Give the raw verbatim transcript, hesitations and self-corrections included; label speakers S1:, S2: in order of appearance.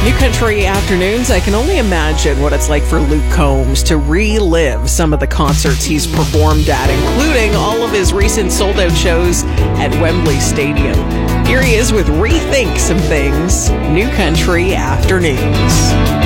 S1: New Country Afternoons. I can only imagine what it's like for Luke Combs to relive some of the concerts he's performed at, including all of his recent sold-out shows at Wembley Stadium. Here he is with Rethink Some Things, New Country Afternoons.